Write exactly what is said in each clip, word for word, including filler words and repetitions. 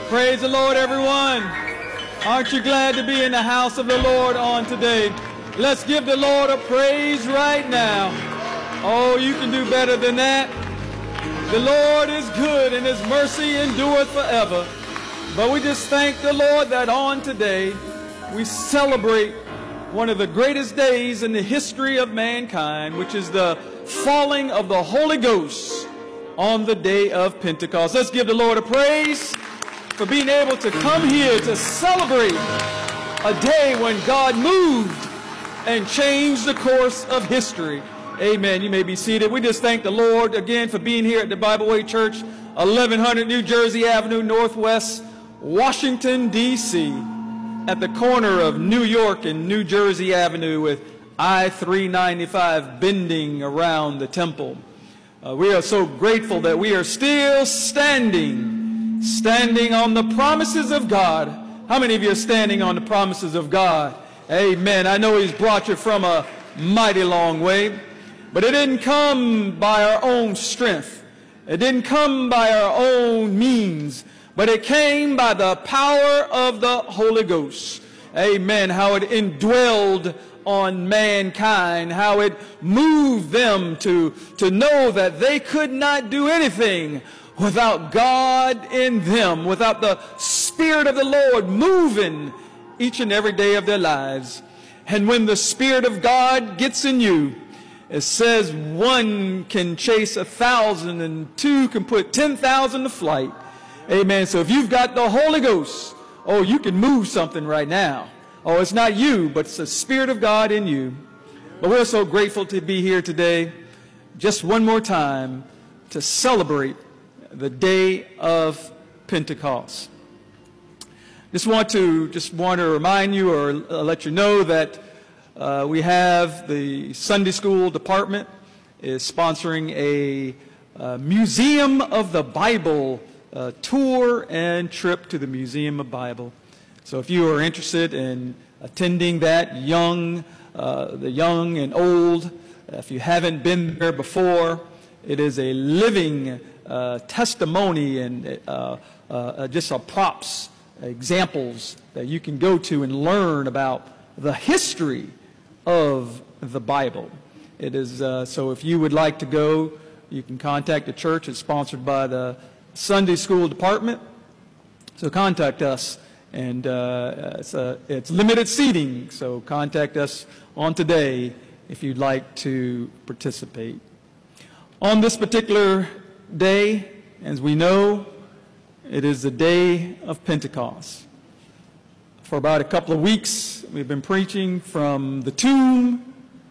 Praise the Lord, everyone. Aren't you glad to be in the house of the Lord on today? Let's give the Lord a praise right now. Oh, you can do better than that. The Lord is good and his mercy endureth forever. But we just thank the Lord that on today we celebrate one of the greatest days in the history of mankind, which is the falling of the Holy Ghost on the day of Pentecost. Let's give the Lord a praise for being able to come here to celebrate a day when God moved and changed the course of history. Amen. You may be seated. We just thank the Lord again for being here at the Bible Way Church, eleven hundred New Jersey Avenue, Northwest, Washington, D C, at the corner of New York and New Jersey Avenue with I three ninety-five bending around the temple. Uh, we are so grateful that we are still standing, standing on the promises of God. How many of you are standing on the promises of God? Amen. I know he's brought you from a mighty long way, but it didn't come by our own strength. It didn't come by our own means, but it came by the power of the Holy Ghost. Amen. How it indwelled on mankind, how it moved them to, to know that they could not do anything without God in them, without the Spirit of the Lord moving each and every day of their lives. And when the Spirit of God gets in you, it says one can chase a thousand and two can put ten thousand to flight. Amen. So if you've got the Holy Ghost, oh, you can move something right now. Oh, it's not you, but it's the Spirit of God in you. But we're so grateful to be here today, just one more time, to celebrate the day of Pentecost. Just want to just want to remind you or uh, let you know that uh, we have the Sunday School department is sponsoring a uh, Museum of the Bible uh, tour and trip to the Museum of Bible. So if you are interested in attending that, young, uh, the young and old, if you haven't been there before, it is a living uh, testimony and uh, uh, just a props, examples that you can go to and learn about the history of the Bible. It is uh, so if you would like to go, you can contact the church. It's sponsored by the Sunday School department. So contact us. And uh, it's, uh, it's limited seating, so contact us on today if you'd like to participate. On this particular day, as we know, it is the day of Pentecost. For about a couple of weeks, we've been preaching from the tomb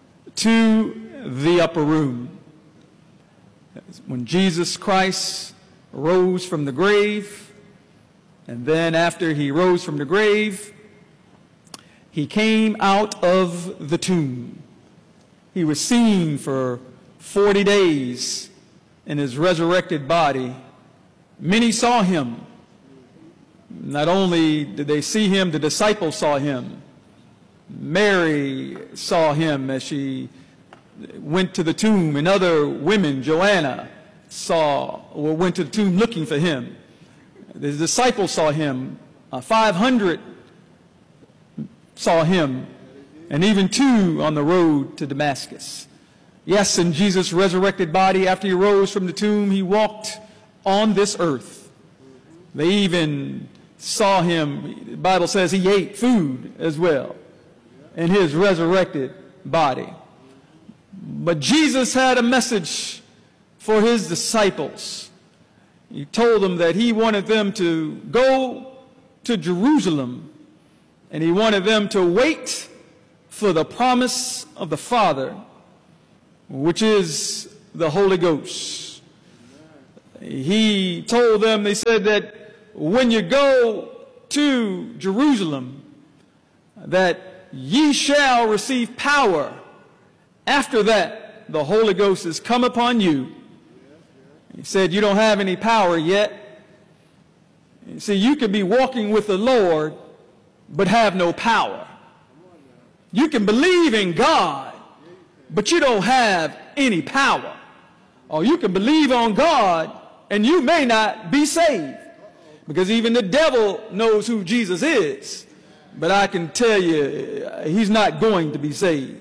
to the upper room. When Jesus Christ rose from the grave, and then after he rose from the grave, he came out of the tomb. He was seen for forty days in his resurrected body. Many saw him. Not only did they see him, the disciples saw him. Mary saw him as she went to the tomb, and other women, Joanna, saw or went to the tomb looking for him. The disciples saw him. Uh, five hundred saw him, and even two on the road to Damascus. Yes, in Jesus' resurrected body, after he rose from the tomb, he walked on this earth. They even saw him, the Bible says he ate food as well in his resurrected body. But Jesus had a message for his disciples. He told them that he wanted them to go to Jerusalem, and he wanted them to wait for the promise of the Father, which is the Holy Ghost. He told them, they said that when you go to Jerusalem, that ye shall receive power. After that, the Holy Ghost has come upon you. He said, you don't have any power yet. You see, you can be walking with the Lord, but have no power. You can believe in God, but you don't have any power. Or you can believe on God, and you may not be saved. because even the devil knows who Jesus is. But I can tell you, he's not going to be saved.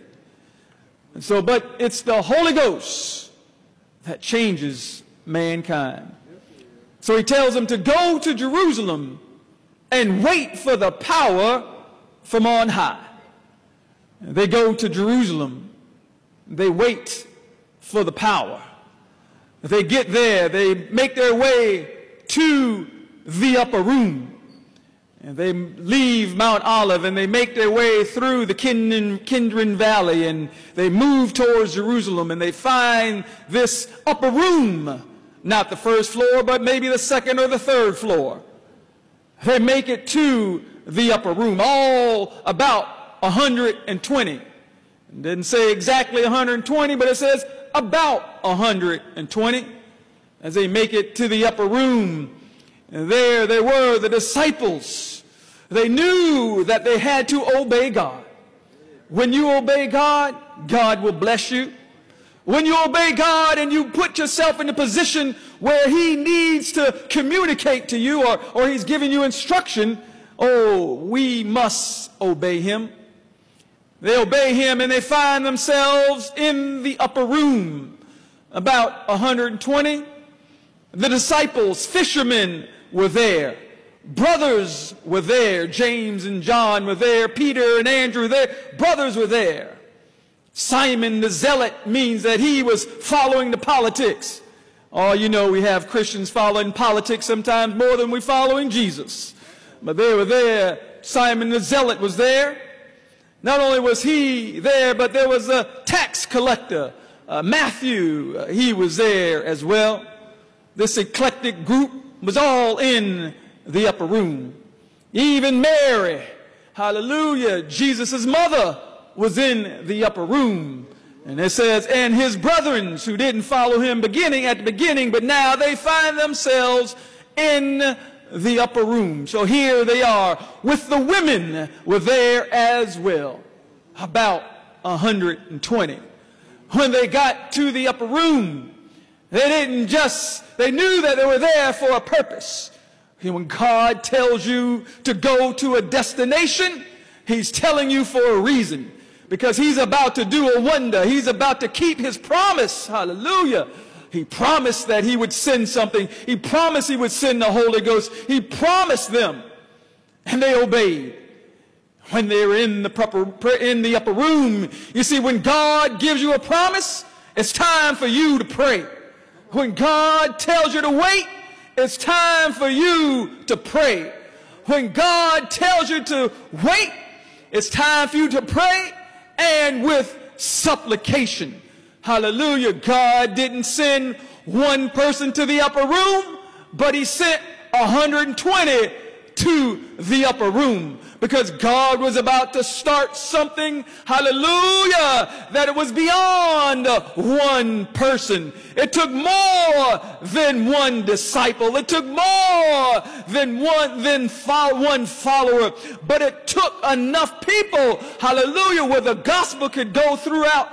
And so, but it's the Holy Ghost that changes mankind. So he tells them to go to Jerusalem and wait for the power from on high. They go to Jerusalem. They wait for the power. They get there. They make their way to the upper room. And they leave Mount Olive and they make their way through the Kidron Valley, and they move towards Jerusalem, and they find this upper room, not the first floor, but maybe the second or the third floor. They make it to the upper room, all about one hundred twenty. It didn't say exactly one hundred twenty, but it says about one hundred twenty. As they make it to the upper room, and there they were, the disciples. They knew that they had to obey God. When you obey God, God will bless you. When you obey God and you put yourself in a position where he needs to communicate to you, or, or he's giving you instruction, oh, we must obey him. They obey him and they find themselves in the upper room, about one hundred twenty. The disciples, fishermen, were there. Brothers were there. James and John were there. Peter and Andrew were there. Brothers were there. Simon the Zealot means that he was following the politics. Oh, you know, we have Christians following politics sometimes more than we're following Jesus. But they were there. Simon the Zealot was there. Not only was he there, but there was a tax collector, uh, Matthew. Uh, he was there as well. This eclectic group was all in the upper room. Even Mary, hallelujah, Jesus' mother, was in the upper room. And it says, and his brethren who didn't follow him beginning at the beginning, but now they find themselves in the upper room. So here they are, with the women were there as well, about one hundred twenty. When they got to the upper room, they didn't just, they knew that they were there for a purpose. And when God tells you to go to a destination, he's telling you for a reason. Because he's about to do a wonder. He's about to keep his promise. Hallelujah. He promised that he would send something. He promised he would send the Holy Ghost. He promised them. And they obeyed. When they were in the, proper, in the upper room, you see, when God gives you a promise, it's time for you to pray. When God tells you to wait, it's time for you to pray. When God tells you to wait, it's time for you to pray, and with supplication. Hallelujah. God didn't send one person to the upper room, but he sent one hundred twenty to the upper room, because God was about to start something, hallelujah, that it was beyond one person. It took more than one disciple. It took more than one, than fo- one follower. But it took enough people, hallelujah, where the gospel could go throughout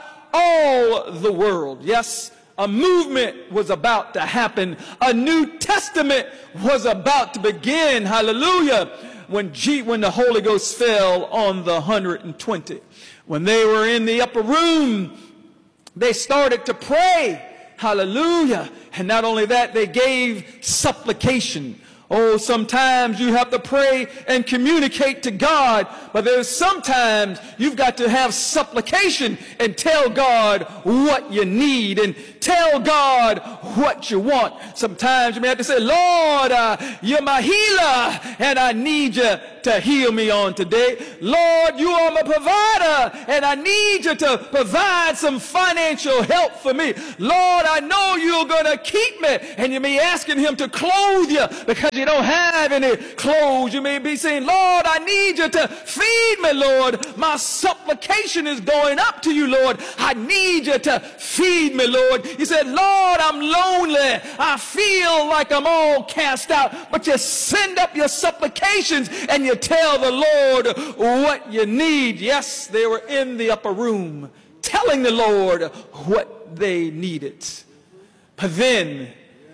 all the world. Yes, a movement was about to happen. A New Testament was about to begin. Hallelujah. When, G, when the Holy Ghost fell on the one hundred twenty. When they were in the upper room, they started to pray. Hallelujah. And not only that, they gave supplication. Oh, sometimes you have to pray and communicate to God, but there's sometimes you've got to have supplication and tell God what you need and tell God what you want. Sometimes you may have to say, Lord, uh, you're my healer, and I need you to heal me on today. Lord, you are my provider, and I need you to provide some financial help for me. Lord, I know you're going to keep me, and you may be asking him to clothe you because you don't have any clothes. You may be saying, Lord, I need you to feed me, Lord. My supplication is going up to you, Lord. I need you to feed me, Lord. You said, Lord, I'm lonely. I feel like I'm all cast out. But you send up your supplications and you tell the Lord what you need. Yes, they were in the upper room telling the Lord what they needed. But then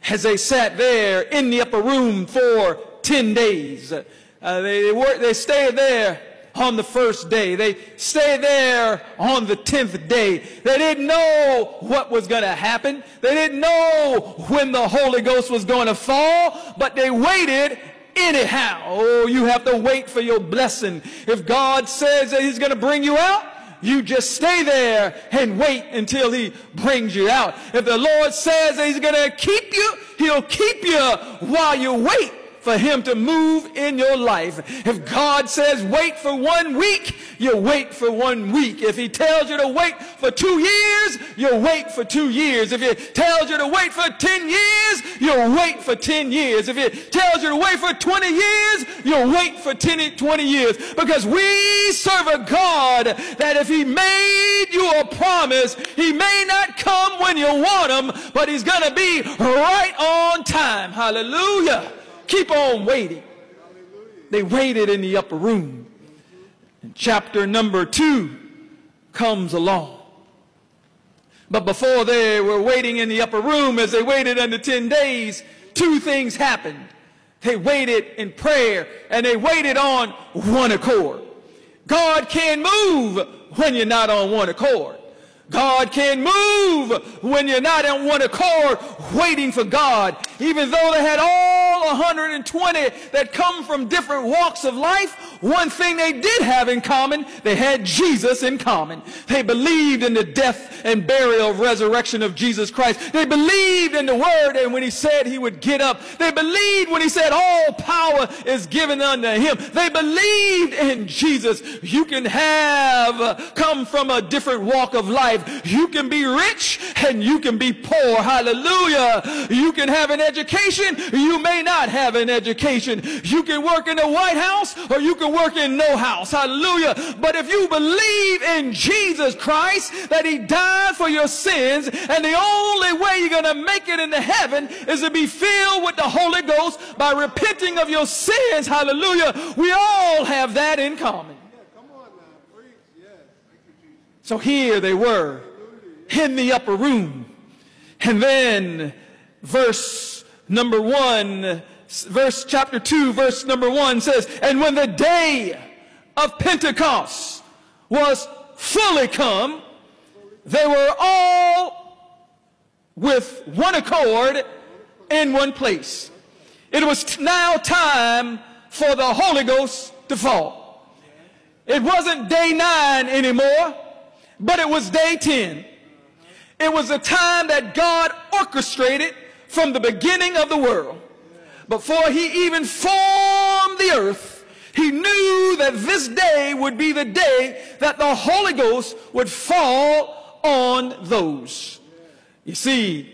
as they sat there in the upper room for ten days. Uh, they, they, were, they stayed there on the first day. They stayed there on the tenth day. They didn't know what was going to happen. They didn't know when the Holy Ghost was going to fall, but they waited anyhow. Oh, you have to wait for your blessing. If God says that he's going to bring you out, you just stay there and wait until he brings you out. If the Lord says that he's going to keep you, he'll keep you while you wait for him to move in your life. If God says wait for one week, you wait for one week. If he tells you to wait for two years, you wait for two years. If he tells you to wait for ten years, you'll wait for ten years. If he tells you to wait for twenty years, you'll wait for ten, twenty years. Because we serve a God that if he made you a promise, he may not come when you want him, but he's going to be right on time. Hallelujah. Keep on waiting. They waited in the upper room. And chapter number two comes along. But before they were waiting in the upper room, as they waited under ten days, two things happened. They waited in prayer and they waited on one accord. God can move when you're not on one accord. God can move when you're not in one accord waiting for God. Even though they had all one hundred twenty that come from different walks of life, one thing they did have in common, they had Jesus in common. They believed in the death and burial, resurrection of Jesus Christ. They believed in the word, and when he said he would get up, they believed when he said all power is given unto him. They believed in Jesus. You can have uh, come from a different walk of life. You can be rich and you can be poor. Hallelujah. You can have an education. You may not have an education. You can work in the White House or you can work in no house. Hallelujah. But if you believe in Jesus Christ, that he died for your sins, and the only way you're going to make it into heaven is to be filled with the Holy Ghost by repenting of your sins. Hallelujah. We all have that in common. So here they were in the upper room. And then verse number one, verse chapter two, verse number one says, and when the day of Pentecost was fully come, they were all with one accord in one place. It was now time for the Holy Ghost to fall. It wasn't day nine anymore, but it was day ten. It was a time that God orchestrated from the beginning of the world. Before he even formed the earth, he knew that this day would be the day that the Holy Ghost would fall on those. You see,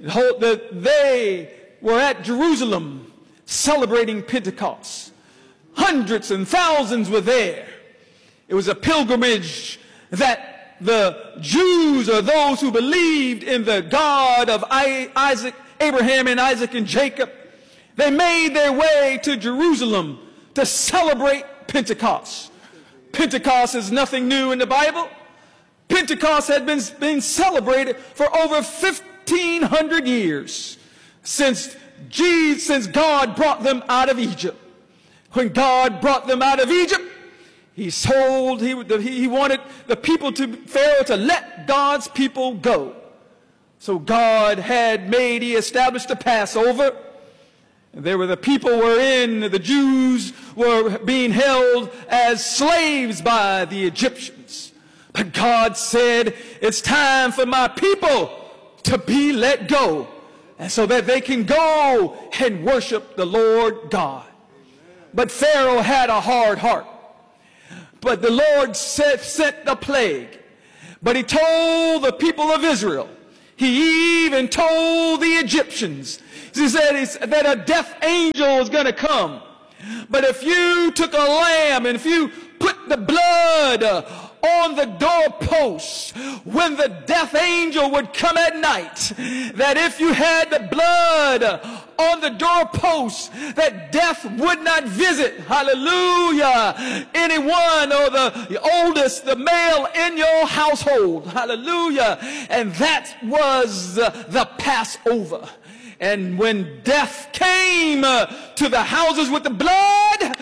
they were at Jerusalem celebrating Pentecost. Hundreds and thousands were there. It was a pilgrimage that the Jews, or those who believed in the God of Isaac, Abraham and Isaac and Jacob, they made their way to Jerusalem to celebrate Pentecost. Pentecost is nothing new in the Bible. Pentecost had been, been celebrated for over fifteen hundred years since, Jesus, since God brought them out of Egypt. When God brought them out of Egypt, He told, he, he wanted the people to, Pharaoh to let God's people go. So God had made, he established the Passover. And there were the people wherein the Jews were being held as slaves by the Egyptians. But God said, it's time for my people to be let go, and so that they can go and worship the Lord God. But Pharaoh had a hard heart. But the Lord said, sent the plague. But he told the people of Israel, he even told the Egyptians, he said that a death angel was going to come. But if you took a lamb and if you put the blood on the doorpost, when the death angel would come at night, that if you had the blood on the doorpost, that death would not visit, hallelujah, anyone or the oldest, the male in your household, hallelujah. And that was the Passover. And when death came uh, to the houses with the blood,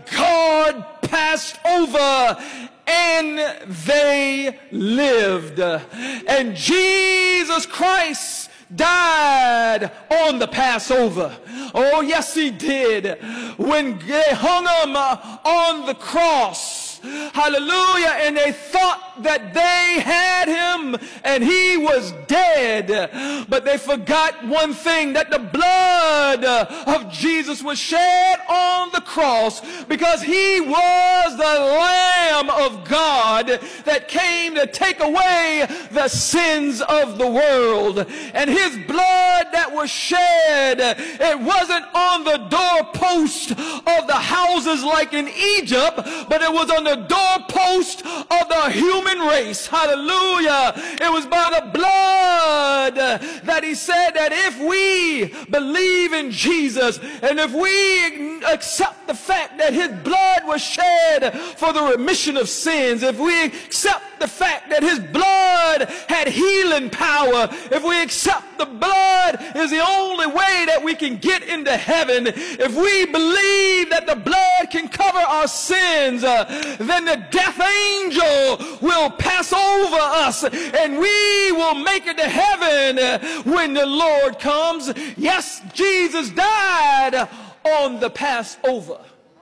God passed over and they lived. And Jesus Christ died on the Passover. Oh, yes, he did. When they hung him uh, on the cross, hallelujah, and they thought that they had him and he was dead. But they forgot one thing, that the blood of Jesus was shed on the cross because he was the Lamb of God that came to take away the sins of the world. And his blood that was shed, it wasn't on the doorpost of the houses like in Egypt, but it was on the doorpost of the human race. Hallelujah. It was by the blood that he said that if we believe in Jesus and if we accept the fact that his blood was shed for the remission of sins, if we accept the fact that his blood had healing power, if we accept the blood is the only way that we can get into heaven, if we believe that the blood can cover our sins, uh, then the death angel will pass over us and we will make it to heaven uh, when the Lord comes. Yes, Jesus died on the Passover.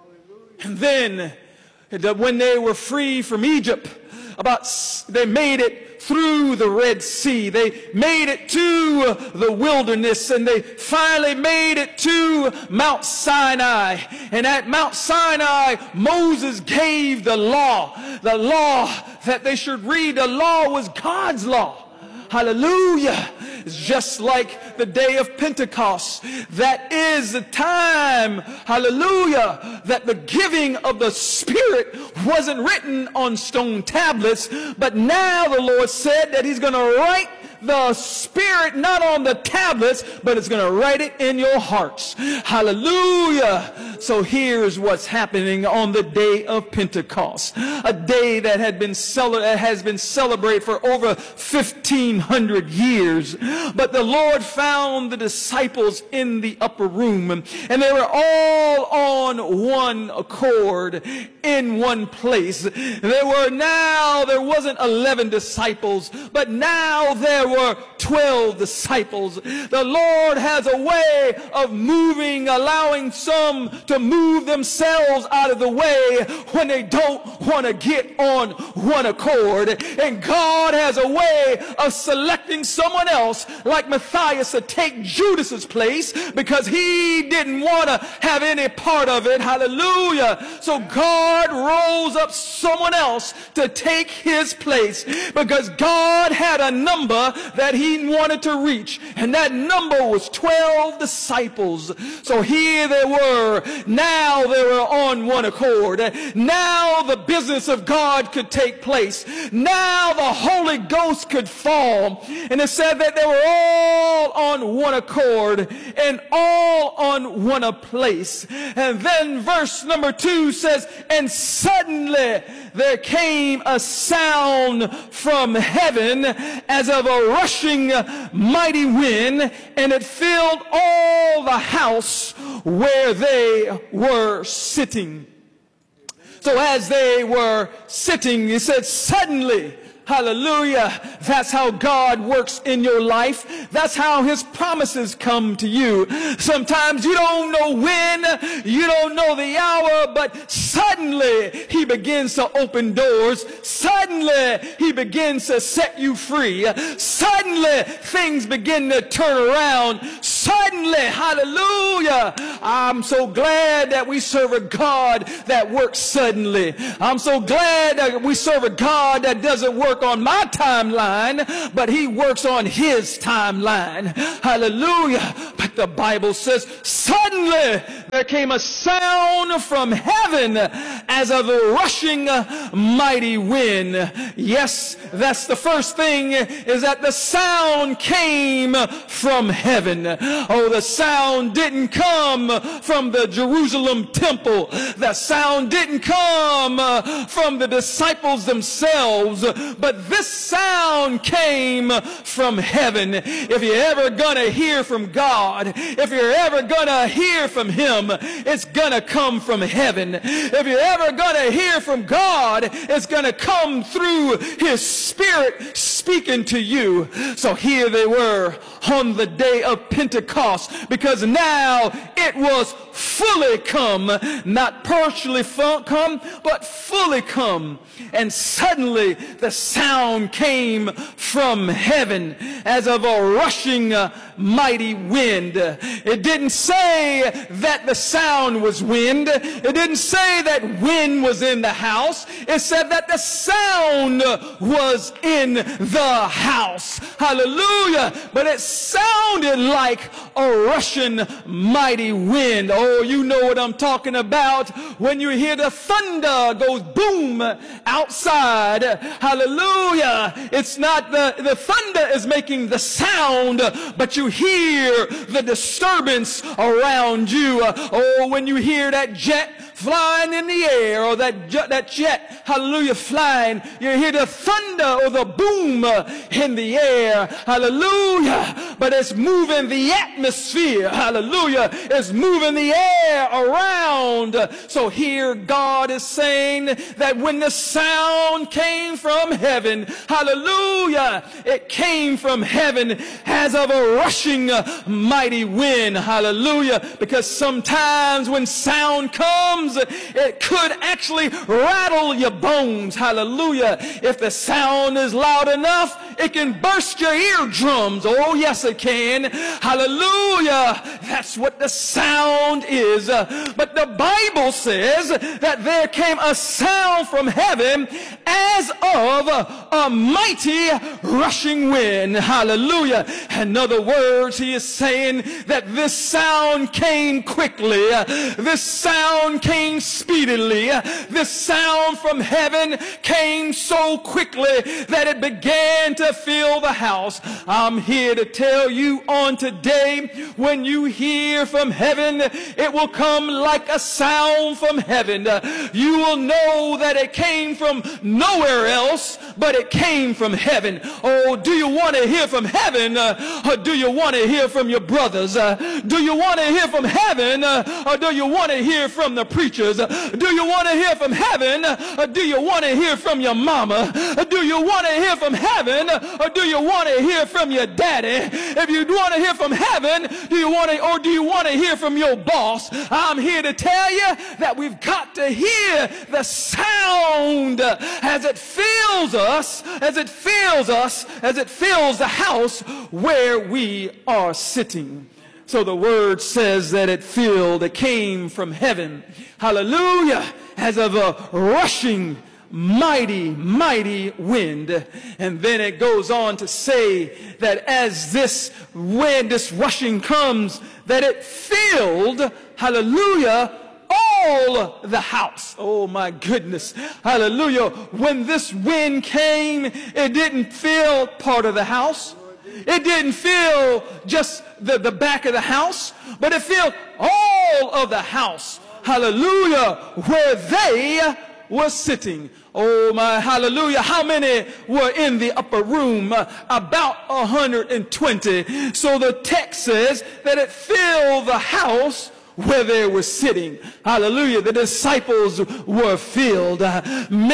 And then when they were free from Egypt, about they made it through the Red Sea. They made it to the wilderness, and they finally made it to Mount Sinai. And at Mount Sinai, Moses gave the law, the law that they should read. The law was God's law. Hallelujah. It's just like the day of Pentecost. That is the time, hallelujah, that the giving of the Spirit wasn't written on stone tablets, but now the Lord said that he's going to write the Spirit not on the tablets, but it's going to write it in your hearts. Hallelujah. So here's what's happening on the day of Pentecost, a day that had been cele- has been celebrated for over fifteen hundred years. But the Lord found the disciples in the upper room, and they were all on one accord in one place. There were now, there wasn't eleven disciples, but now there were twelve disciples. The Lord has a way of moving, allowing some to move themselves out of the way when they don't want to get on one accord. And God has a way of selecting someone else, like Matthias, to take Judas's place because he didn't want to have any part of it. Hallelujah. So God rose up someone else to take his place because God had a number that he wanted to reach, and that number was twelve disciples. So here they were. Now they were on one accord. Now the business of God could take place. Now the Holy Ghost could fall. And it said that they were all on one accord and all on one place. And then verse number two says, and suddenly there came a sound from heaven as of a rushing mighty wind, and it filled all the house where they were sitting. So as they were sitting, it said suddenly. Hallelujah. That's how God works in your life. That's how his promises come to you. Sometimes you don't know when, you don't know the hour, but suddenly he begins to open doors. Suddenly he begins to set you free. Suddenly things begin to turn around. Suddenly, hallelujah. I'm so glad that we serve a God that works suddenly. I'm so glad that we serve a God that doesn't work on my timeline, but he works on his timeline. Hallelujah. But the Bible says, suddenly there came a sound from heaven as of a rushing mighty wind. Yes, that's the first thing, is that the sound came from heaven. Oh, the sound didn't come from the Jerusalem temple. The sound didn't come from the disciples themselves, but this sound came from heaven. If you're ever gonna hear from God, if you're ever gonna hear from Him, it's gonna come from heaven. If you're ever gonna hear from God, it's gonna come through His Spirit speaking to you. So here they were on the day of Pentecost, because now it was fully come, not partially come, but fully come. And suddenly the sound came from heaven as of a rushing uh, mighty wind. It didn't say that the sound was wind. It didn't say that wind was in the house. It said that the sound was in the house. Hallelujah. But it sounded like a rushing mighty wind. Oh, you know what I'm talking about when you hear the thunder goes boom outside. Hallelujah. It's not the, the thunder is making the sound, but you hear the disturbance around you. Oh, when you hear that jet flying in the air, or that that jet, hallelujah, flying, you hear the thunder or the boom in the air, hallelujah, but it's moving the atmosphere, hallelujah, it's moving the air around. So here God is saying that when the sound came from heaven, hallelujah, it came from heaven as of a rushing mighty wind, hallelujah, because sometimes when sound comes, it could actually rattle your bones. Hallelujah. If the sound is loud enough, it can burst your eardrums. Oh, yes, it can. Hallelujah. That's what the sound is. But the Bible says that there came a sound from heaven as of a mighty rushing wind. Hallelujah. In other words, he is saying that this sound came quickly. This sound came speedily. This sound from heaven came so quickly that it began to fill the house. I'm here to tell you on today, when you hear from heaven, it will come like a sound from heaven. You will know that it came from nowhere else, but it came from heaven. Oh, do you want to hear from heaven, uh, or do you want to hear from your brothers? Uh, do you want to hear from heaven, uh, or do you want to hear from the preachers? Do you want to hear from heaven, or do you want to hear from your mama? Do you want to hear from heaven, or do you want to hear from your daddy? If you want to hear from heaven, do you want to, or do you want to hear from your boss? I'm here to tell you that we've got to hear the sound as it fills us, as it fills us, as it fills the house where we are sitting. So the word says that it filled, it came from heaven. Hallelujah. As of a rushing, mighty, mighty wind. And then it goes on to say that as this wind, this rushing comes, that it filled, hallelujah, all the house. Oh my goodness. Hallelujah. When this wind came, it didn't fill part of the house. It didn't fill just the, the back of the house, but it filled all of the house. Hallelujah. Where they were sitting. Oh my, hallelujah. How many were in the upper room? Uh, about one hundred twenty. So the text says that it filled the house where they were sitting. Hallelujah. The disciples were filled. Uh,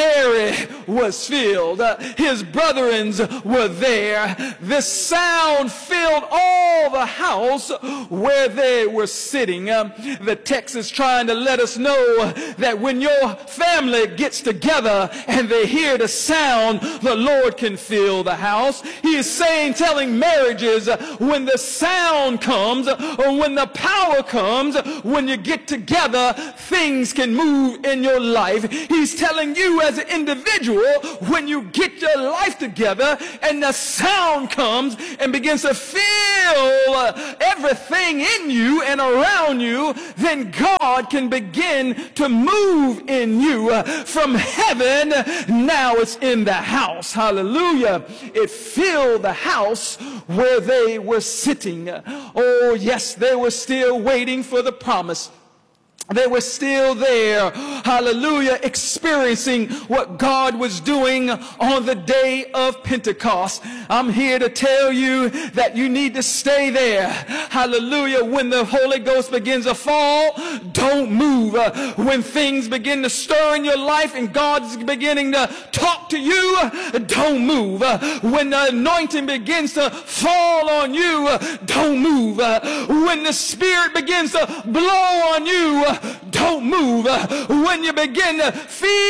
Mary was filled. Uh, his brethren were there. This sound filled all the house where they were sitting. Um, the text is trying to let us know that when your family gets together and they hear the sound, the Lord can fill the house. He is saying, telling marriages, uh, when the sound comes, or when the power comes, when you get together, things can move in your life. He's telling you as an individual, when you get your life together and the sound comes and begins to fill fill everything in you and around you, then God can begin to move in you from heaven. Now it's in the house. Hallelujah. It filled the house where they were sitting. Oh, yes, they were still waiting for the promise. They were still there, hallelujah, experiencing what God was doing on the day of Pentecost. I'm here to tell you that you need to stay there. Hallelujah. When the Holy Ghost begins to fall, don't move. Uh, when things begin to stir in your life and God's beginning to talk to you, don't move. Uh, when the anointing begins to fall on you, uh, don't move. Uh, when the Spirit begins to blow on you, uh, don't move. When you begin to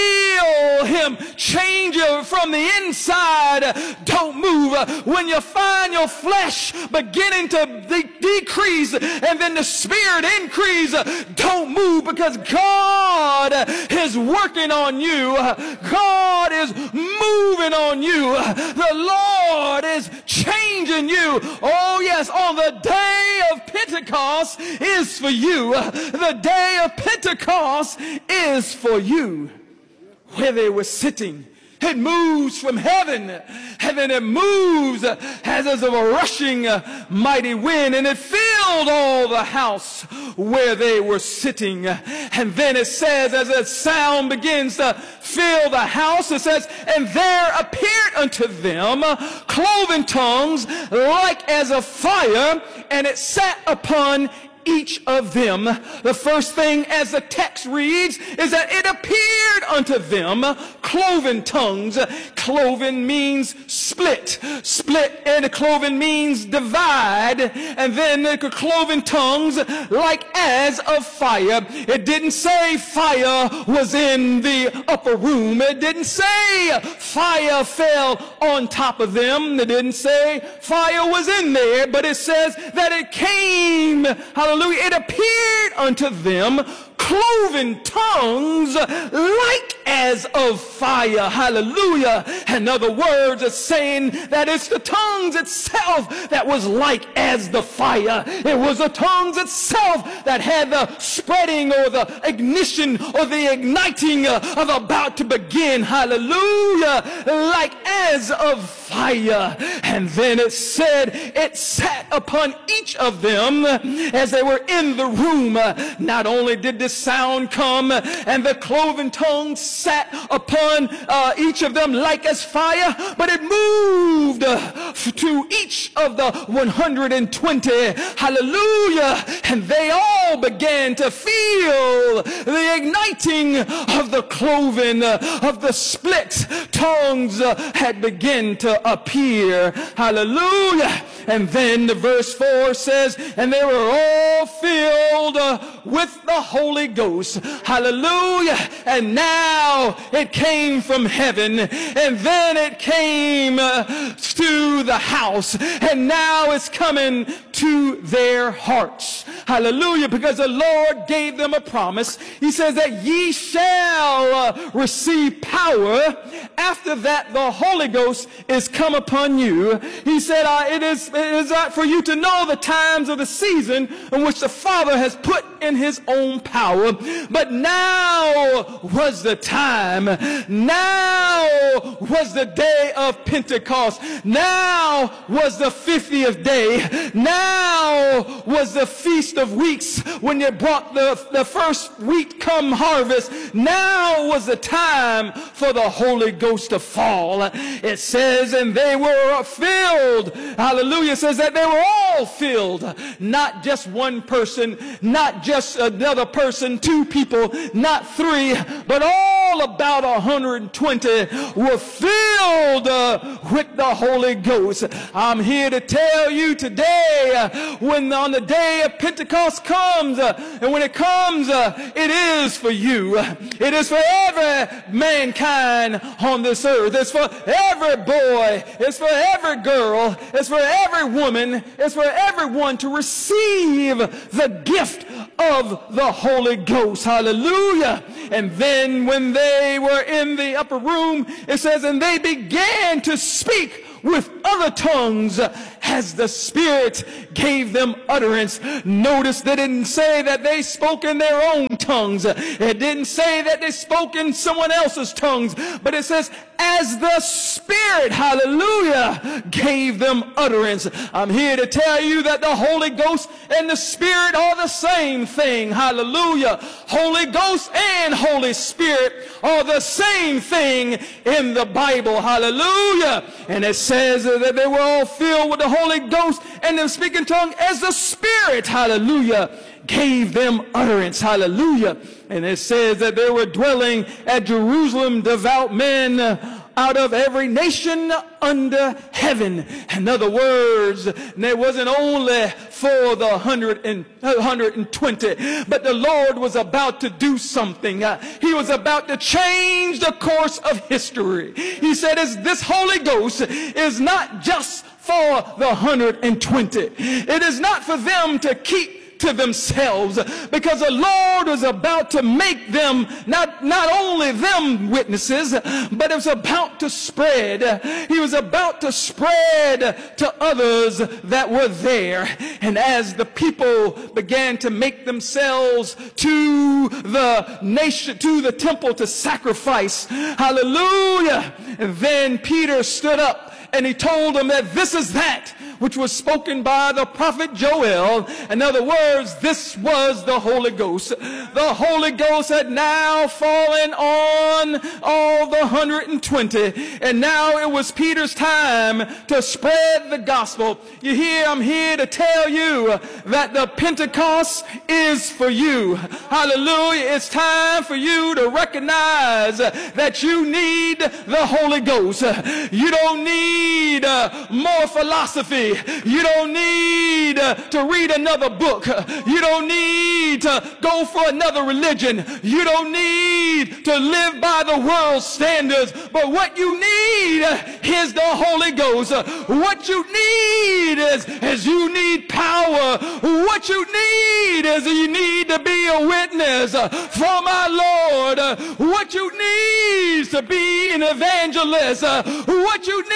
feel Him change you from the inside, don't move. When you find your flesh beginning to de- decrease and then the Spirit increase, don't move, because God is working on you. God is moving on you. The Lord is changing you. Oh yes, on the day of Pentecost is for you. The day of Pentecost is for you. Where they were sitting, it moves from heaven, and then it moves as of a rushing mighty wind, and it filled all the house where they were sitting. And then it says, as the sound begins to fill the house, it says, and there appeared unto them cloven tongues like as of fire, and it sat upon each of them. The first thing, as the text reads, is that it appeared unto them cloven tongues. Cloven means split. Split and cloven means divide. And then the cloven tongues like as of fire. It didn't say fire was in the upper room. It didn't say fire fell on top of them. It didn't say fire was in there, but it says that it came, hallelujah, it appeared unto them cloven tongues like as of fire. Hallelujah. In other words, it's saying that it's the tongues itself that was like as the fire. It was the tongues itself that had the spreading or the ignition or the igniting of about to begin. Hallelujah. Like as of fire. And then it said it sat upon each of them as they were in the room. Not only did this sound come and the cloven tongues sat upon uh, each of them like as fire, but it moved uh, to each of the one hundred twenty. Hallelujah. And they all began to feel the igniting of the cloven, uh, of the split tongues uh, had begun to appear. Hallelujah. And then the verse four says, and they were all filled uh, with the Holy Ghost. Hallelujah. And now it came from heaven, and then it came uh, to the house, and now it's coming to their hearts. Hallelujah. Because the Lord gave them a promise. He says that ye shall uh, receive power. After that, the Holy Ghost is come upon you. He said, uh, it is, it is uh, for you to know the times of the season in which the Father has put in His own power. But now was the time. Now was the day of Pentecost. Now was the fiftieth day. Now was the Feast of Weeks when you brought the, the first wheat come harvest. Now was the time for the Holy Ghost to fall. It says, and they were filled. Hallelujah. It says that they were all filled. Not just one person, not just another person, two people, not three, but all about one hundred twenty were filled uh, with the Holy Ghost. I'm here to tell you today, uh, when on the day of Pentecost comes, uh, and when it comes, uh, it is for you. It is for every mankind on this earth. It's for every boy. It's for every girl. It's for every woman. It's for everyone to receive the gift of the Holy Ghost. Hallelujah. And then when they were in the upper room, it says, and they began to speak with other tongues as the Spirit gave them utterance. Notice they didn't say that they spoke in their own tongues. It didn't say that they spoke in someone else's tongues, but it says as the Spirit, hallelujah, gave them utterance. I'm here to tell you that the Holy Ghost and the Spirit are the same thing. Hallelujah. Holy Ghost and Holy Spirit are the same thing in the Bible. Hallelujah. And it says that they were all filled with the Holy Ghost and the speaking tongue as the Spirit, hallelujah, gave them utterance. Hallelujah. And it says that they were dwelling at Jerusalem devout men out of every nation under heaven. In other words, it wasn't only for the one hundred and, one hundred twenty, but the Lord was about to do something. Uh, he was about to change the course of history. He said, "Is this Holy Ghost is not just for the one hundred twenty. It is not for them to keep to themselves, because the Lord was about to make them not not only them witnesses, but it was about to spread. He was about to spread to others that were there. And as the people began to make themselves to the nation, to the temple to sacrifice, hallelujah, then Peter stood up and he told them that this is that which was spoken by the prophet Joel. In other words, this was the Holy Ghost. The Holy Ghost had now fallen on all the one hundred twenty, and now it was Peter's time to spread the gospel. You hear, I'm here to tell you that the Pentecost is for you. Hallelujah. It's time for you to recognize that you need the Holy Ghost. You don't need uh, more philosophy. You don't need uh, to read another book. You don't need to go for another religion. You don't need to live by the world's standards. But what you need is the Holy Ghost. What you need is, is you need power. What you need is you need to be a witness for my Lord. What you need is to be an evangelist. What you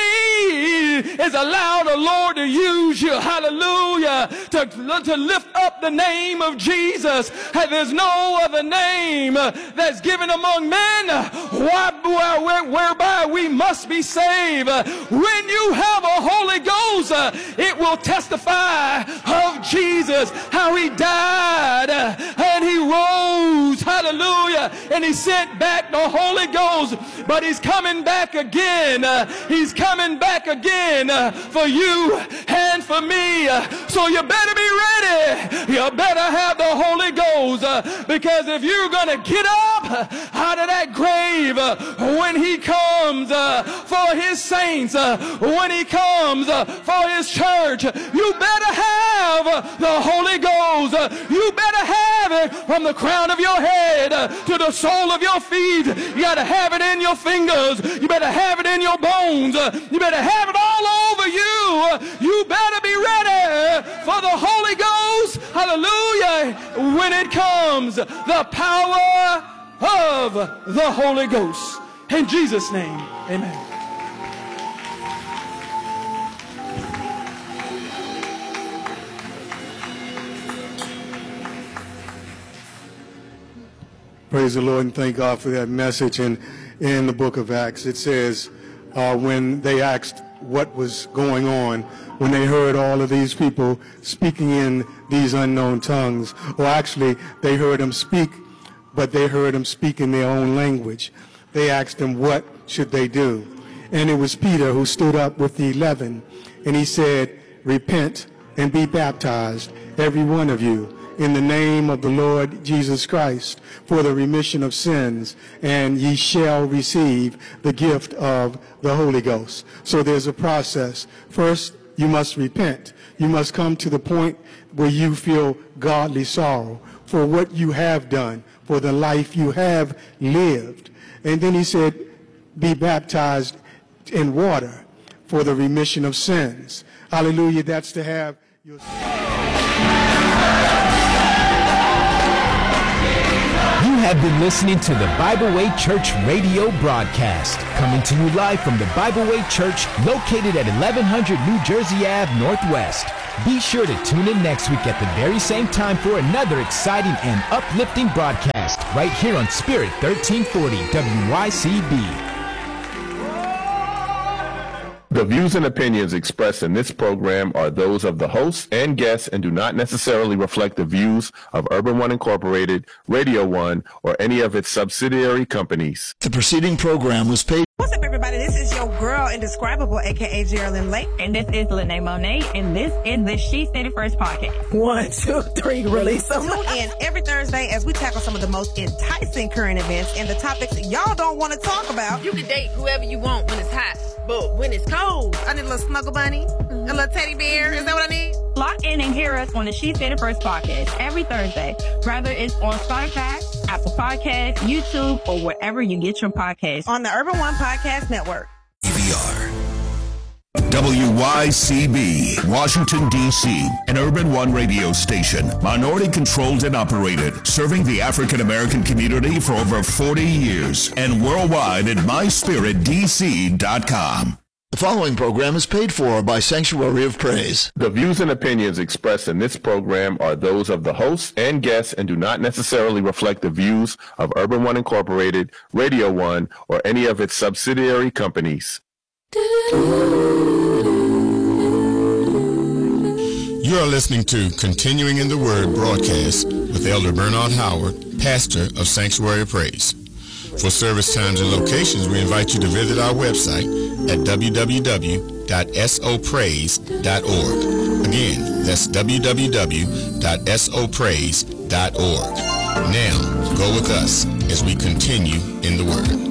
need is allow the Lord to use you, hallelujah, to, to lift up the name of Jesus. There's no other name that's given among men whereby we must be saved. When you have a Holy Ghost, it will testify of Jesus, how he died and he rose, hallelujah, and he sent back the Holy Ghost, but he's coming back again. He's coming back again for you and for me. So you better be ready. You better have the Holy Ghost, because if you're going to get up out of that grave when he comes for his saints, when he comes for his church, you better have the Holy Ghost. You better have it from the crown of your head to the sole of your feet. You got to have it in your fingers. You better have it in your bones. You better have it all over you. You better be ready for the Holy Ghost. Hallelujah. When it comes, the power of the Holy Ghost. In Jesus' name, amen. Praise the Lord, and thank God for that message. And in the book of Acts, it says, uh, when they asked what was going on, when they heard all of these people speaking in these unknown tongues, or actually they heard them speak, but they heard them speak in their own language. They asked them, what should they do? And it was Peter who stood up with the eleven, and he said, repent and be baptized, every one of you, in the name of the Lord Jesus Christ, for the remission of sins, and ye shall receive the gift of the Holy Ghost. So there's a process. First, you must repent. You must come to the point where you feel godly sorrow for what you have done, for the life you have lived. And then he said, be baptized in water for the remission of sins. Hallelujah. That's to have your... You have been listening to the Bible Way Church radio broadcast, coming to you live from the Bible Way Church located at eleven hundred New Jersey Avenue Northwest. Be sure to tune in next week at the very same time for another exciting and uplifting broadcast right here on Spirit thirteen forty W Y C B. The views and opinions expressed in this program are those of the hosts and guests and do not necessarily reflect the views of Urban One Incorporated, Radio One, or any of its subsidiary companies. The preceding program was paid. What's up, everybody? This is your girl, Indescribable, a k a. Geraldine Lake. And this is Lene Monet, and this is the She Said It First podcast. One, two, three, release them. Tune in every Thursday as we tackle some of the most enticing current events and the topics y'all don't want to talk about. You can date whoever you want when it's hot, but when it's cold, I need a little snuggle bunny, mm-hmm. a little teddy bear. Is that what I need? Lock in and hear us on the She Said It First podcast every Thursday, whether it's on Spotify, Apple Podcasts, YouTube, or wherever you get your podcasts. On the Urban One Podcast Network. E V R. W Y C B, Washington, D C, an Urban One radio station, minority controlled and operated, serving the African American community for over forty years, and worldwide at my spirit d c dot com. The following program is paid for by Sanctuary of Praise. The views and opinions expressed in this program are those of the hosts and guests and do not necessarily reflect the views of Urban One Incorporated, Radio One, or any of its subsidiary companies. You are listening to Continuing in the Word broadcast with Elder Bernard Howard, pastor of Sanctuary of Praise. For service times and locations, we invite you to visit our website at w w w dot s o praise dot org. Again, that's w w w dot s o praise dot org. Now, go with us as we continue in the Word.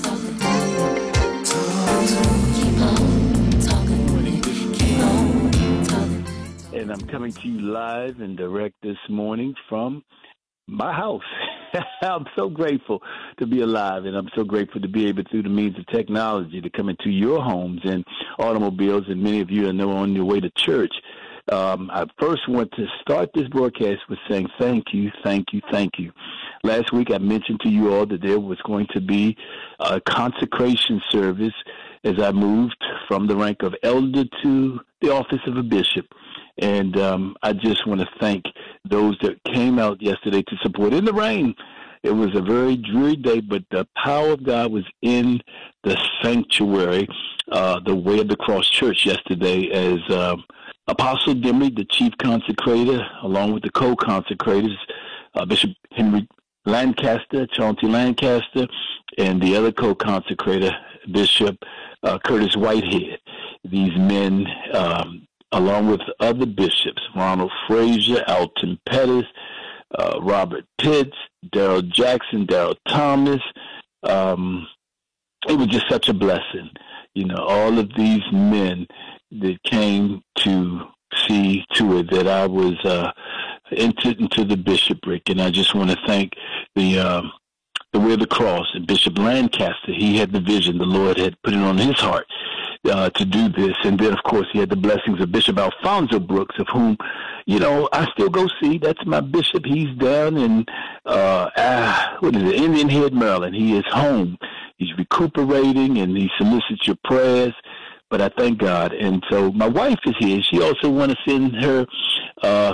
And I'm coming to you live and direct this morning from my house. I'm so grateful to be alive, and I'm so grateful to be able, through the means of technology, to come into your homes and automobiles, and many of you I know on your way to church. Um, I first want to start this broadcast with saying thank you, thank you, thank you. Last week I mentioned to you all that there was going to be a consecration service as I moved from the rank of elder to the office of a bishop. And um, I just want to thank those that came out yesterday to support. In the rain, it was a very dreary day, but the power of God was in the sanctuary, uh, the Way of the Cross Church yesterday, as uh, Apostle Demery, the chief consecrator, along with the co-consecrators, uh, Bishop Henry Lancaster, Chauncey Lancaster, and the other co-consecrator, Bishop uh, Curtis Whitehead. These men, um, along with other bishops, Ronald Frazier, Alton Pettis, uh, Robert Pitts, Daryl Jackson, Daryl Thomas. Um, it was just such a blessing. You know, all of these men that came to see to it that I was uh, entered into the bishopric. And I just want to thank the um, the Way of the Cross and Bishop Lancaster. He had the vision. The Lord had put it on his heart Uh, to do this. And then, of course, he had the blessings of Bishop Alfonso Brooks, of whom, you know, I still go see. That's my bishop. He's down in, uh, uh, what is it, Indian Head, Maryland. He is home. He's recuperating, and he solicits your prayers. But I thank God. And so my wife is here. She also want to send her uh,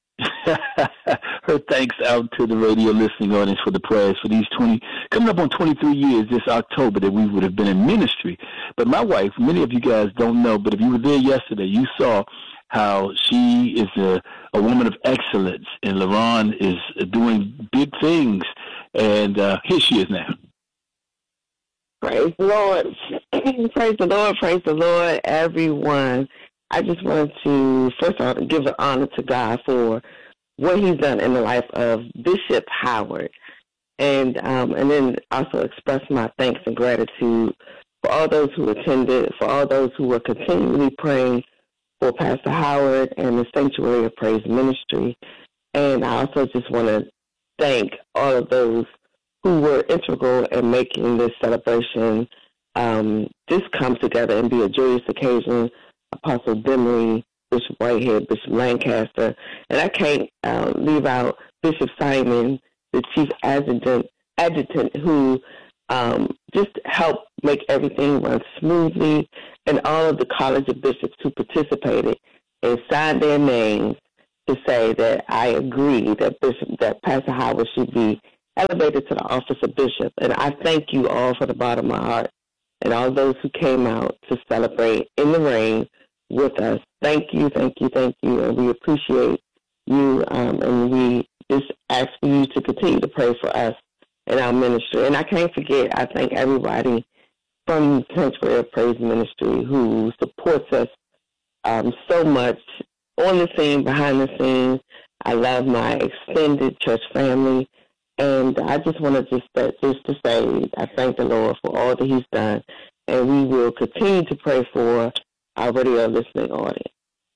her thanks out to the radio listening audience for the prayers for these twenty, coming up on twenty-three years this October that we would have been in ministry. But my wife, many of you guys don't know, but if you were there yesterday, you saw how she is a, a woman of excellence, and LaRon is doing big things. And uh, here she is now. Praise the Lord. Praise the Lord. Praise the Lord, everyone. I just wanted to, first of all, give the honor to God for what he's done in the life of Bishop Howard. And um, and then also express my thanks and gratitude for all those who attended, for all those who were continually praying for Pastor Howard and the Sanctuary of Praise Ministry. And I also just want to thank all of those who were integral in making this celebration um, just come together and be a joyous occasion. Apostle Demery, Bishop Whitehead, Bishop Lancaster, and I can't uh, leave out Bishop Simon the chief adjutant, adjutant who um, just helped make everything run smoothly, and all of the College of Bishops who participated and signed their names to say that I agree that Bishop, that Pastor Howard should be elevated to the office of bishop. And I thank you all from the bottom of my heart, and all those who came out to celebrate in the rain with us. Thank you, thank you, thank you, and we appreciate you, um, and we just ask for you to continue to pray for us and our ministry. And I can't forget, I thank everybody from Sanctuary of Praise Ministry who supports us um, so much on the scene, behind the scenes. I love my extended church family, and I just want to just, uh, just to say I thank the Lord for all that he's done, and we will continue to pray for our radio listening audience.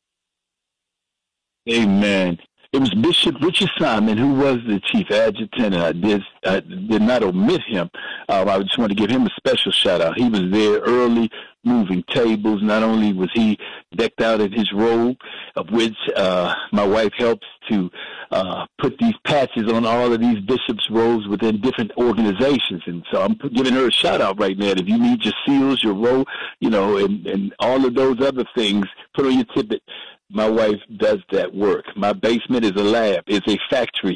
Amen. It was Bishop Richard Simon who was the chief adjutant, and I did, I did not omit him. Um, I just want to give him a special shout-out. He was there early, moving tables. Not only was he decked out in his robe, of which uh, my wife helps to uh, put these patches on all of these bishops' robes within different organizations. And so I'm giving her a shout-out right now. If you need your seals, your robe, you know, and, and all of those other things, put on your tippet. My wife does that work. My basement is a lab. It's a factory.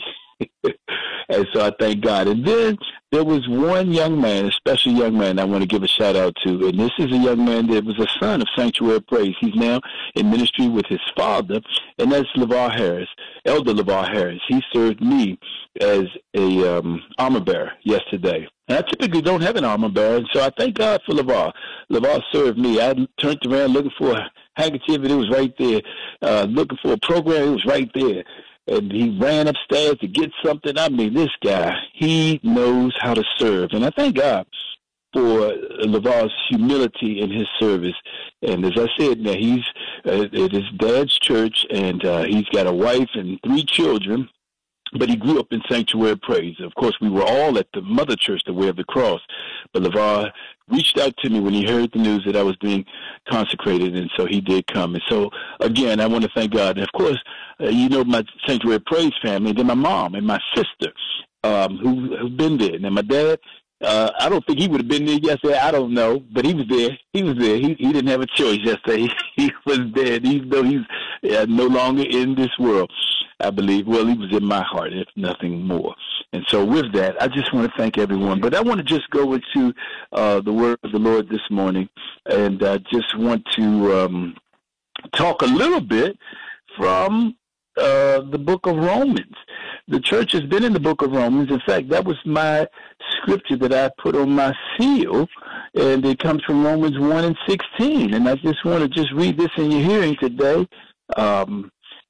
And so I thank God. And then there was one young man, a special young man I want to give a shout-out to. And this is a young man that was a son of Sanctuary of Praise. He's now in ministry with his father, and that's LeVar Harris, Elder LeVar Harris. He served me as a um, armor bearer yesterday. And I typically don't have an armor bearer, and so I thank God for LeVar. LeVar served me. I turned around looking for a handkerchief, and it was right there. Uh, looking for a program, it was right there. And he ran upstairs to get something. I mean, this guy, he knows how to serve. And I thank God for LeVar's humility in his service. And as I said, now he's uh, at his dad's church, and uh, he's got a wife and three children. But he grew up in Sanctuary of Praise. Of course, we were all at the mother church, the Way of the Cross. But LeVar reached out to me when he heard the news that I was being consecrated, and so he did come. And so, again, I want to thank God. And, of course, uh, you know my Sanctuary of Praise family, and then my mom and my sister um, who have been there. And then my dad, uh, I don't think he would have been there yesterday. I don't know, but he was there. He was there. He, he didn't have a choice yesterday. He, he was there, even though he's uh, no longer in this world. I believe, well, he was in my heart, if nothing more. And so with that, I just want to thank everyone. But I want to just go into uh, the word of the Lord this morning, and I just want to um, talk a little bit from uh, the book of Romans. The church has been in the book of Romans. In fact, that was my scripture that I put on my seal, and it comes from Romans one and sixteen. And I just want to just read this in your hearing today. Um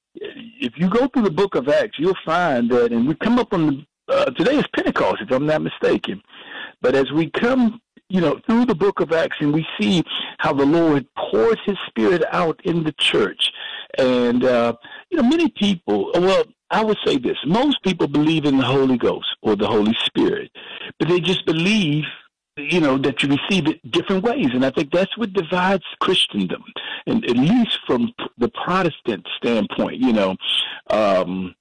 If you go through the book of Acts, you'll find that, and we come up on the, uh, today is Pentecost, if I'm not mistaken, but as we come, you know, through the book of Acts, and we see how the Lord pours his Spirit out in the church, and, uh, you know, many people, well, I would say this, most people believe in the Holy Ghost or the Holy Spirit, but they just believe, you know, that you receive it different ways. And I think that's what divides Christendom, and at least from the Protestant standpoint. You know, um,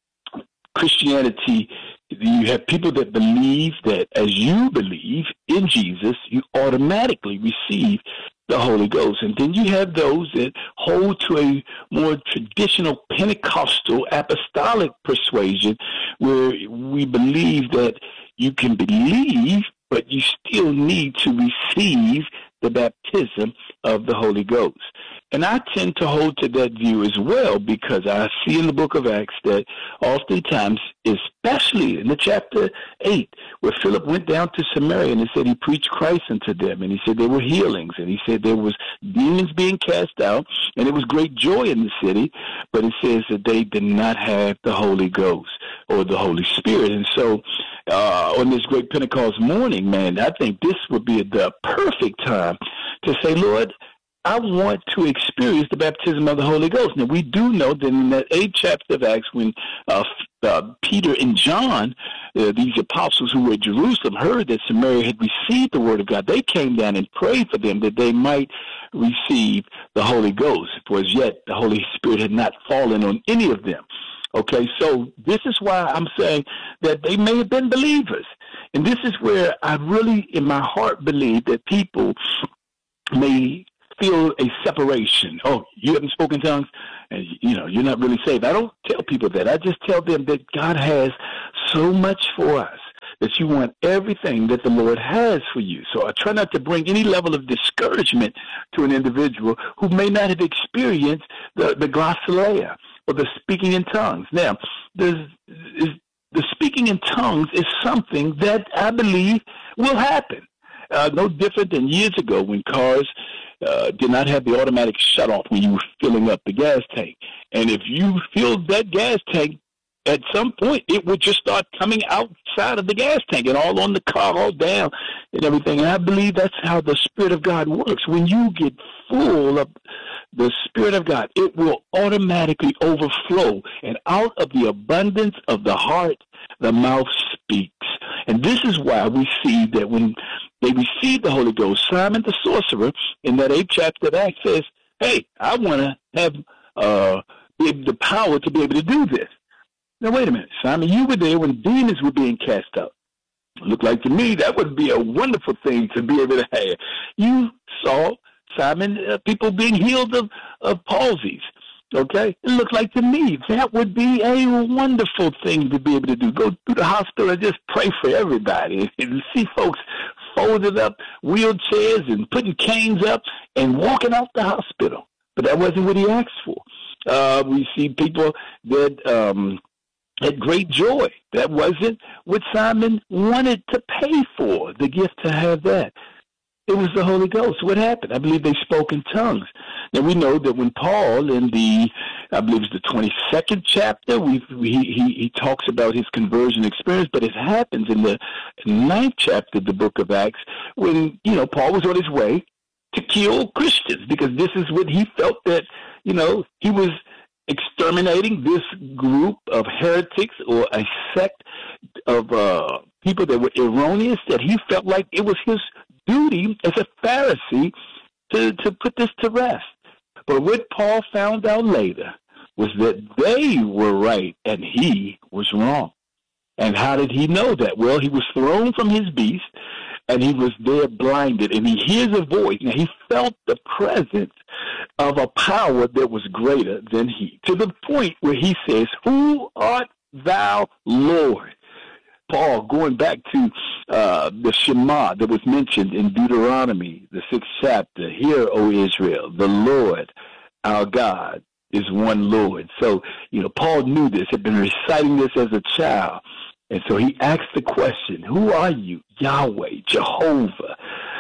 Christianity, you have people that believe that as you believe in Jesus, you automatically receive the Holy Ghost. And then you have those that hold to a more traditional Pentecostal apostolic persuasion, where we believe that you can believe, but you still need to receive the baptism of the Holy Ghost. And I tend to hold to that view as well, because I see in the book of Acts that oftentimes, especially in the chapter eight, where Philip went down to Samaria and he said he preached Christ unto them, and he said there were healings, and he said there was demons being cast out, and there was great joy in the city, but it says that they did not have the Holy Ghost or the Holy Spirit. And so uh, on this great Pentecost morning, man, I think this would be the perfect time to say, Lord, I want to experience the baptism of the Holy Ghost. Now, we do know that in that eighth chapter of Acts, when uh, uh, Peter and John, uh, these apostles who were at Jerusalem, heard that Samaria had received the word of God, they came down and prayed for them that they might receive the Holy Ghost. For as yet, the Holy Spirit had not fallen on any of them. Okay, so this is why I'm saying that they may have been believers. And this is where I really, in my heart, believe that people may feel a separation. Oh, you haven't spoken tongues, and, you know, you're not really saved. I don't tell people that. I just tell them that God has so much for us, that you want everything that the Lord has for you. So I try not to bring any level of discouragement to an individual who may not have experienced the, the glossolalia or the speaking in tongues. Now, there's, is, the speaking in tongues is something that I believe will happen. Uh, no different than years ago when cars uh, did not have the automatic shut-off when you were filling up the gas tank. And if you filled that gas tank, at some point, it would just start coming outside of the gas tank and all on the car, all down and everything. And I believe that's how the Spirit of God works. When you get full of the Spirit of God, it will automatically overflow. And out of the abundance of the heart, the mouth speaks. And this is why we see that when they received the Holy Ghost, Simon the sorcerer, in that eighth chapter of Acts, says, hey, I want to have uh, the power to be able to do this. Now, wait a minute, Simon, you were there when demons were being cast out. Looked like to me that would be a wonderful thing to be able to have. You saw, Simon, uh, people being healed of, of palsies, okay? It looked like to me that would be a wonderful thing to be able to do. Go to the hospital and just pray for everybody and see folks folded up wheelchairs and putting canes up and walking out the hospital. But that wasn't what he asked for. Uh, we see people that... Um, had great joy. That wasn't what Simon wanted to pay for, the gift to have that. It was the Holy Ghost. What happened? I believe they spoke in tongues. Now, we know that when Paul, in the, I believe it's the twenty-second chapter, we, we, he, he talks about his conversion experience, but it happens in the ninth chapter of the book of Acts when, you know, Paul was on his way to kill Christians, because this is what he felt that, you know, he was exterminating this group of heretics or a sect of uh, people that were erroneous, that he felt like it was his duty as a Pharisee to, to put this to rest. But what Paul found out later was that they were right and he was wrong. And how did he know that? Well, he was thrown from his beast, and he was there blinded, and he hears a voice. Now, he felt the presence of a power that was greater than he, to the point where he says, who art thou, Lord? Paul, going back to uh, the Shema that was mentioned in Deuteronomy, the sixth chapter, hear, O Israel, the Lord, our God, is one Lord. So, you know, Paul knew this, had been reciting this as a child. And so he asked the question, who are you? Yahweh, Jehovah,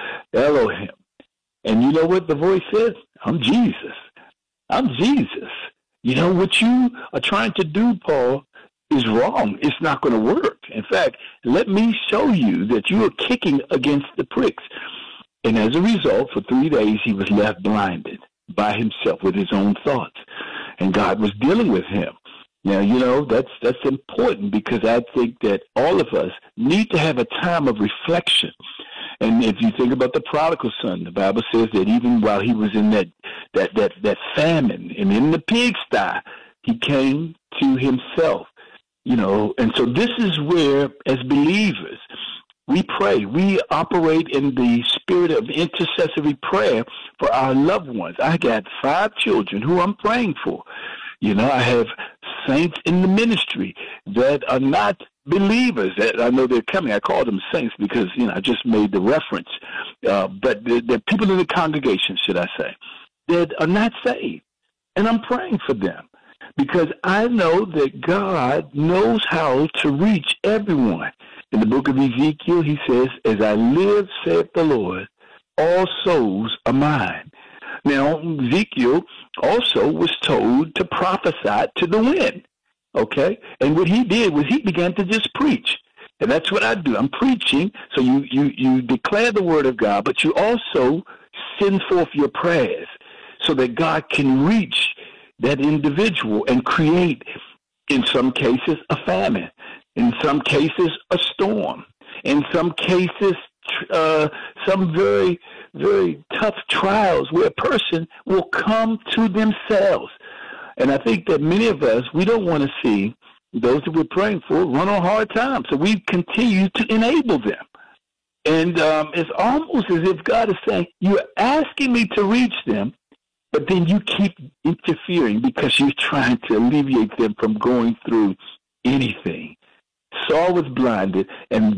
Elohim. And you know what the voice says? I'm Jesus. I'm Jesus. You know, what you are trying to do, Paul, is wrong. It's not going to work. In fact, let me show you that you are kicking against the pricks. And as a result, for three days, he was left blinded by himself with his own thoughts. And God was dealing with him. Now, you know, that's that's important, because I think that all of us need to have a time of reflection. And if you think about the prodigal son, the Bible says that even while he was in that that that, that famine and in the pigsty, he came to himself, you know. And so this is where, as believers, we pray. We operate in the spirit of intercessory prayer for our loved ones. I got five children who I'm praying for. You know, I have saints in the ministry that are not believers. That I know they're coming. I call them saints because, you know, I just made the reference. Uh, but they're, they're people in the congregation, should I say, that are not saved. And I'm praying for them because I know that God knows how to reach everyone. In the book of Ezekiel, he says, as I live, saith the Lord, all souls are mine. Now, Ezekiel also was told to prophesy to the wind, okay? And what he did was he began to just preach. And that's what I do. I'm preaching, so you, you, you declare the word of God, but you also send forth your prayers so that God can reach that individual and create, in some cases, a famine, in some cases, a storm, in some cases, uh, some very, very tough trials where a person will come to themselves. And I think that many of us, we don't want to see those that we're praying for run on hard times. So we continue to enable them. And um, it's almost as if God is saying, you're asking me to reach them, but then you keep interfering because you're trying to alleviate them from going through anything. Saul was blinded, and